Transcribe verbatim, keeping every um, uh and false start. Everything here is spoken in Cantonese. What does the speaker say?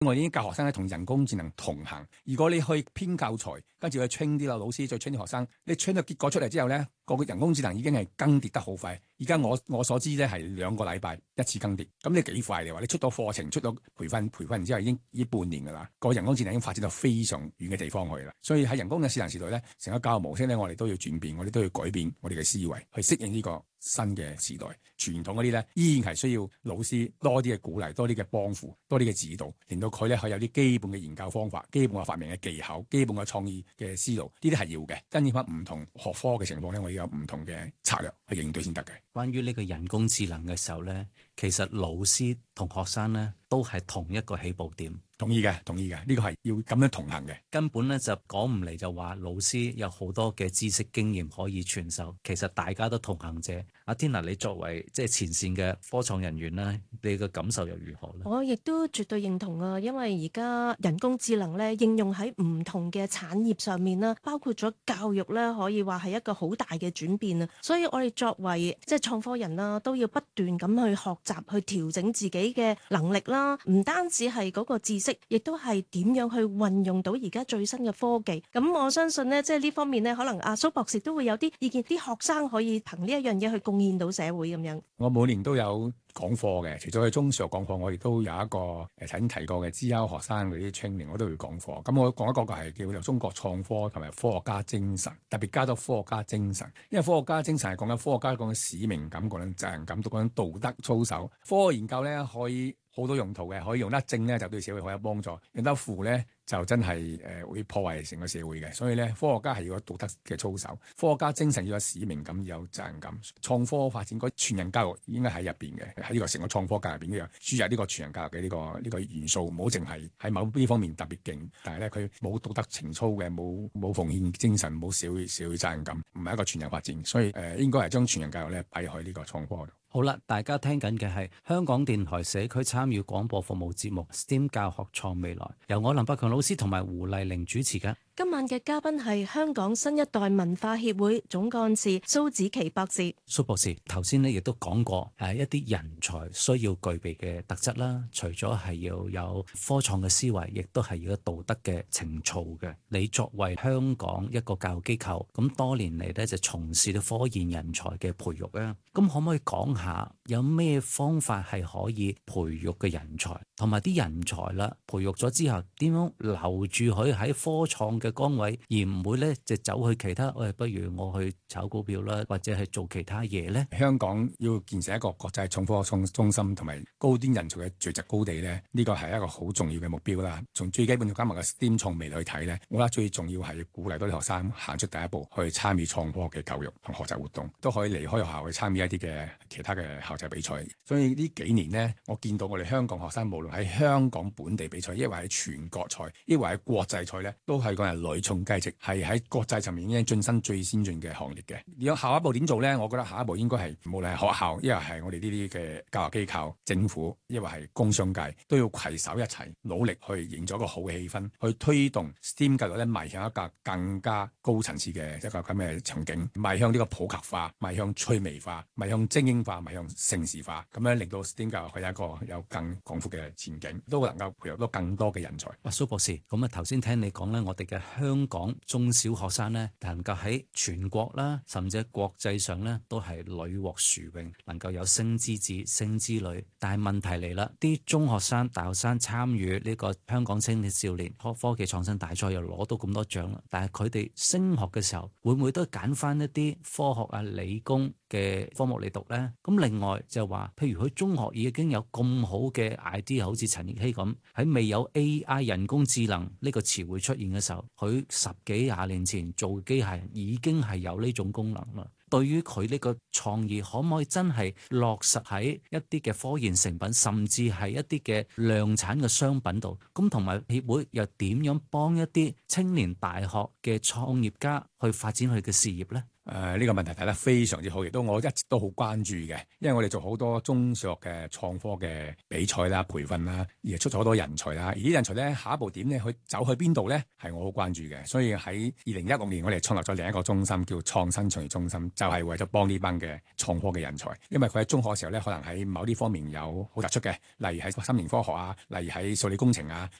我已經教學生咧同人工智能同行。如果你去編教材，跟住去 train 啲老師，再 train 啲學生，你 train 到結果出嚟之後咧，個人工智能已經係更迭得好快。而家我我所知咧係兩個禮拜一次更迭，咁你幾快嚟話？你出咗課程，出咗培訓，培訓完之後已經已經半年㗎啦。個人工智能已經發展到非常遠嘅地方去啦。所以喺人工智能時代咧，成個教育模式咧，我哋都要轉變，我哋都要改變我哋嘅思維去適應呢個新嘅時代。傳統嗰啲咧依然係需要老師多啲嘅鼓勵，多啲嘅幫扶，多啲嘅指導，令到佢咧可以有啲基本嘅研究方法、基本嘅發明嘅技巧、基本嘅創意嘅思路，呢啲係要嘅。跟住翻唔同學科嘅情況咧，我要有唔同嘅策略去應對先得嘅。 關於呢個人工智能嘅時候咧，其實老師同學生咧都係同一個起步點。 同意嘅，同意嘅，呢、這個係要咁樣同行嘅。 根本咧就講唔嚟就話老師有好多嘅知識經驗可以傳授，其實大家都同行者。阿 Tina，你作為即係前線嘅科創人員咧，你嘅感受又如何咧？ 我亦都絕對認同啊，因為而家人工智能咧應用喺唔同嘅產業上面啦，包括咗教育咧，可以話係一個好大嘅轉變啊。所以我哋作為即係創科人啦，都要不斷咁去學習，去調整自己嘅能力啦。唔單止係嗰個知識，亦都係點樣去運用到而家最新嘅科技。咁我相信呢，即係呢方面呢，可能阿蘇博士都會有啲意見，啲學生可以憑呢一樣嘢去貢獻到社會咁樣。 我每年都有講課嘅，除咗去中小學講課，我亦都有一個誒頭先提過嘅資優學生嗰啲 training，我都會講課。咁我講一個個係叫做中國創科同埋科學家精神，特別加咗科學家精神，因為科學家精神係講緊科學家講緊使命感、講緊責任感、講緊道德操守。科學研究咧可以好多用途嘅，可以用得正咧就對社會好有幫助，用得負咧就真係誒、呃、會破壞成個社會嘅。所以咧，科學家係要有道德嘅操守，科學家精神要有使命感，要有責任感。創科發展嗰全人教育應該喺入邊嘅，喺呢個成個創科界入邊都有注入呢個全人教育嘅呢、這個呢、這個元素，唔好淨係喺某啲方面特別勁，但係咧佢冇道德情操嘅，冇冇奉獻精神，冇社會社會責任感，唔係一個全人發展。所以誒、呃，應該係將全人教育咧擺喺呢個創科度。 好啦，大家聽緊嘅係香港電台社區參與廣播服務節目 S T E M 教學創未來，由我林百強老師同埋胡麗玲主持嘅。 今晚嘅嘉賓係香港新一代文化協會總幹事蘇紫琪博士。 蘇博士頭先咧亦都講過，誒一啲人才需要具備嘅特質啦，除咗係要有科創嘅思維，亦都係要有道德嘅情操嘅。你作為香港一個教育機構，咁多年嚟咧就從事到科研人才嘅培育啊，咁可唔可以講下有咩方法係可以培育嘅人才，同埋啲人才啦，培育咗之後點樣留住佢喺科創嘅崗位，而唔會咧就走去其他，喂、哎，不如我去炒股票啦，或者係做其他嘢咧。 香港要建設一個國際創科中中心同埋高端人才嘅聚集高地咧，呢個係一個好重要嘅目標啦。從最基本到加埋嘅 S T E M 創未來去睇咧，我覺得最重要係要鼓勵多啲學生行出第一步，去參與創科嘅教育同學習活動，都可以離開學校去參與一啲嘅其他嘅校際比賽。所以呢幾年呢，我見到我哋香港學生無論喺香港本地比賽，抑或喺全國賽，抑或喺國際賽咧，都係講係屢創佳績，係喺國際層面已經晉身最先進嘅行列嘅。如果下一步點做咧？我覺得下一步應該係無論係學校，抑或係我哋呢啲嘅教育機構、政府，抑或係工商界，都要攜手一齊努力去營造一個好嘅氣氛，去推動 S T E M 教育咧邁向一個更加高層次嘅一個咁嘅場景，邁向呢個普及化、邁向趣味化、邁向精英化、邁向城市化，咁樣令到 S T E M 教育佢有一個有更廣闊嘅前景，都能夠培育到更多嘅人才。 哇，蘇博士，咁啊頭先聽你講咧，我哋嘅香港中小學生咧，能夠喺全國啦，甚至喺國際上咧，都係屢獲殊榮，能夠有星之子、星之女。但係問題嚟啦，啲中學生、大學生參與呢個香港青年少年科科技創新大賽，又攞到咁多獎啦。但係佢哋升學嘅時候，會唔會都揀翻一啲科學啊、理工嘅科目嚟讀呢？咁另外就話，譬如佢中學已經有咁好嘅 idea，好似陳奕希咁，喺未有 A I 人工智能呢個詞彙出現嘅時候，佢十幾廿年前做機械人已經係有呢種功能啦。對於佢呢個創意，可唔可以真係落實喺一啲嘅科研成品，甚至係一啲嘅量產嘅商品度？咁同埋協會又點樣幫一啲青年大學嘅創業家去發展佢嘅事業呢？ 誒、 誒呢個問題睇得非常之好，亦都我一直都好關注嘅，因為我哋做好多中小學嘅創科嘅比賽啦、培訓啦，而出咗好多人才啦。而啲人才咧下一步點咧去走去邊度咧，係我好關注嘅。所以喺二零一六年我哋創立咗另一個中心叫創新創業中心，就係、是、為咗幫呢班嘅創科嘅人才，因為佢喺中學嘅時候咧可能喺某啲方面有好突出嘅，例如喺心靈科學啊，例如喺數理工程啊，